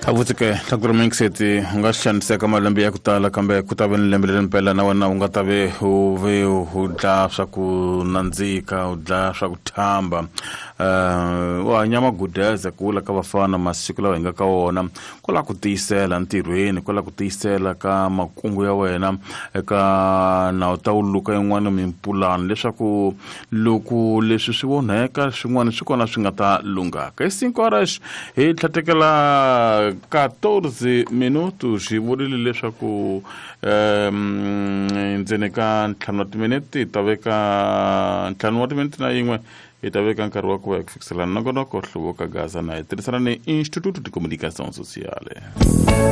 Kavutike Dr. Minkseti ungashaniseka kama lambi ya kutala kambe kutabe nilembe mpela na wana ungatabe uve udasha kunanzika udasha kutamba wa nyama gudeza kula kavafana masikula wenga kaona kola kutisela ntirweni kola kutisela ka makungu ya wena ka na utawuluka yin'wana mimpulani leswaku loko leswi swi voneka swin'wana swi kona swi nga ta lungaka 5 horas hi tlhatekela 14 minutos hi vurile leswaku ndzeni ka 5 wa timinete ta veka 5 wa timinete na yin'we hi ta veka nkarhi wa ku va ku fikisela nongonoko hluvuka Gaza na hi tirhisana ni Instituto de Comunicação Social.